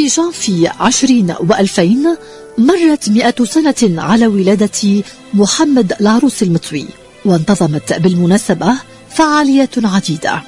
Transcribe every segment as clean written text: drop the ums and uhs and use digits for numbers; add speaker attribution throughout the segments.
Speaker 1: جانفي 20 و2000 مرت 100 سنة على ولادة محمد العروس المطوي، وانتظمت بالمناسبة فعاليات عديدة.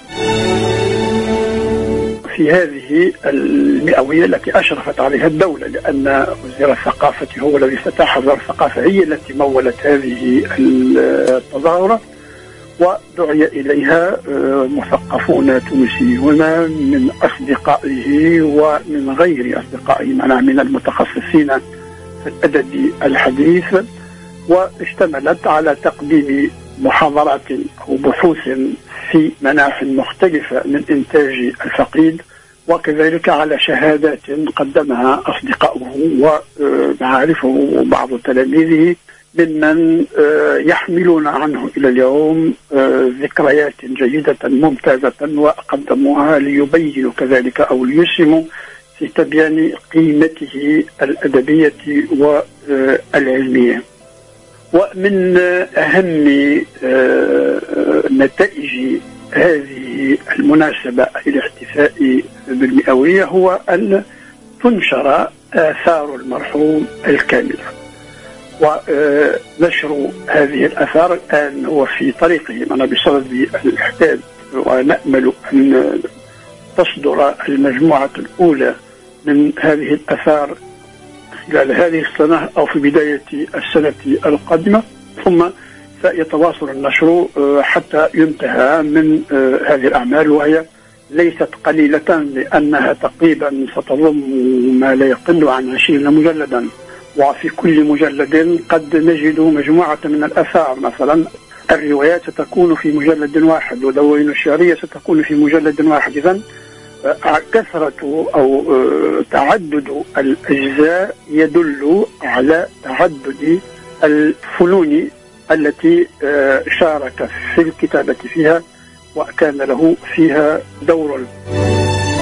Speaker 2: في هذه المئوية التي أشرفت عليها الدولة، لأن وزير الثقافة هو الذي افتتح وزارة الثقافة، هي التي مولت هذه التظاهرة، ودعي إليها مثقفون تونسيون من أصدقائه ومن غير أصدقائه، من المتخصصين في الأدب الحديث، واشتملت على تقديم محاضرات أو بحوث في مناحٍ مختلفة من إنتاج الفقيد، وكذلك على شهادات قدمها أصدقائه ومعارفه وبعض تلاميذه ممن يحملون عنه إلى اليوم ذكريات جيدة ممتازة، وقدموها ليبينوا كذلك أو ليسهموا في تبيان قيمته الأدبية والعلمية. ومن أهم نتائج هذه المناسبة الاحتفاء بالمئوية هو أن تنشر آثار المرحوم الكاملة، ونشر هذه الآثار الآن هو في طريقه بسبب الحداد، ونأمل أن تصدر المجموعة الأولى من هذه الآثار خلال هذه السنة أو في بداية السنة القادمة، ثم سيتواصل النشر حتى ينتهى من هذه الأعمال، وهي ليست قليلة لأنها تقريبا ستضم ما لا يقل عن 20 مجلدا، وفي كل مجلد قد نجد مجموعة من الآثار. مثلا الروايات ستكون في مجلد واحد، ودواوين الشعرية ستكون في مجلد واحد. إذن كثرة أو تعدد الأجزاء يدل على تعدد الفنون التي شارك في الكتابة فيها، وكان له فيها دور.